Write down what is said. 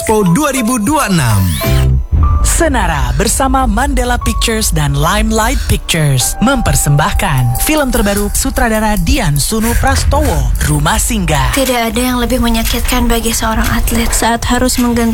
Expo 2026. Senara bersama Mandela Pictures dan Limelight Pictures mempersembahkan film terbaru sutradara Dian Sunu Prastowo, Rumah Singgah. Tidak ada yang lebih menyakitkan bagi seorang atlet saat harus mengganti